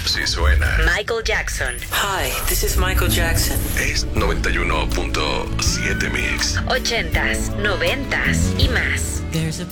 Sí suena. Michael Jackson. Hi, this is Michael Jackson. Es 91.7 Mix. 80s, 90s y más. There's a